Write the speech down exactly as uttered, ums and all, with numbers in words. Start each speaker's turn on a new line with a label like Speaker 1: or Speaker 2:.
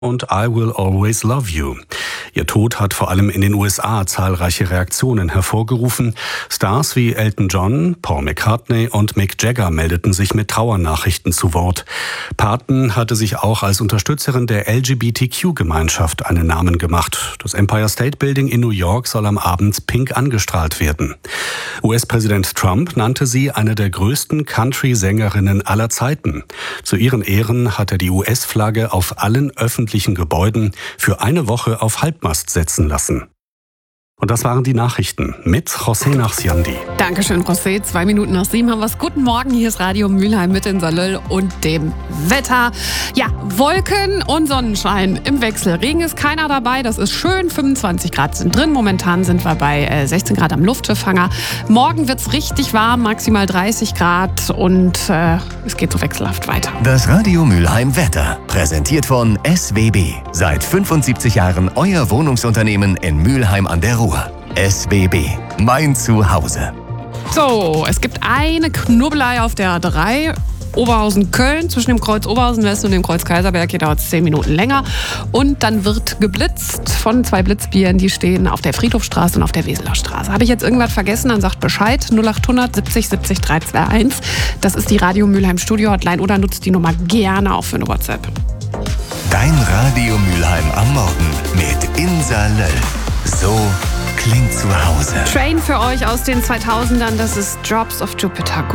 Speaker 1: und I Will Always Love You. Ihr Tod hat vor allem in den U S A zahlreiche Reaktionen hervorgerufen. Stars wie Elton John, Paul McCartney und Mick Jagger meldeten sich mit Trauernachrichten zu Wort. Parton hatte sich auch als Unterstützerin der L G B T Q-Gemeinschaft einen Namen gemacht. Das Empire State Building in New York soll am Abend pink angestrahlt werden. U S-Präsident Trump nannte sie eine der größten Country-Sängerinnen aller Zeiten. Zu ihren Ehren hat er die U S-Flagge auf allen öffentlichen Gebäuden für eine Woche auf Halbmast setzen lassen. Und das waren die Nachrichten mit José Nachsiandi.
Speaker 2: Dankeschön, José. Zwei Minuten nach sieben haben wir es. Guten Morgen, hier ist Radio Mülheim mit in Salöll und dem Wetter. Ja, Wolken und Sonnenschein im Wechsel. Regen ist keiner dabei, das ist schön. fünfundzwanzig Grad sind drin. Momentan sind wir bei äh, sechzehn Grad am Luftschiffhanger. Morgen wird es richtig warm, maximal dreißig Grad und äh, es geht so wechselhaft weiter.
Speaker 3: Das Radio Mülheim Wetter, präsentiert von S W B. Seit fünfundsiebzig Jahren euer Wohnungsunternehmen in Mülheim an der Ruhr. S W B, mein Zuhause.
Speaker 2: So, es gibt eine Knubbelei auf der A drei. Oberhausen-Köln, zwischen dem Kreuz Oberhausen-West und dem Kreuz Kaiserberg. Hier dauert es zehn Minuten länger. Und dann wird geblitzt von zwei Blitzbieren, die stehen auf der Friedhofstraße und auf der Weseler Straße. Habe ich jetzt irgendwas vergessen, dann sagt Bescheid. null acht hundert siebzig siebzig dreihunderteinundzwanzig. Das ist die Radio Mülheim Studio Hotline oder nutzt die Nummer gerne auch für eine WhatsApp.
Speaker 3: Dein Radio Mülheim am Morgen mit Insa Löll. So klingt zu Hause.
Speaker 2: Train für euch aus den zweitausendern, das ist Drops of Jupiter.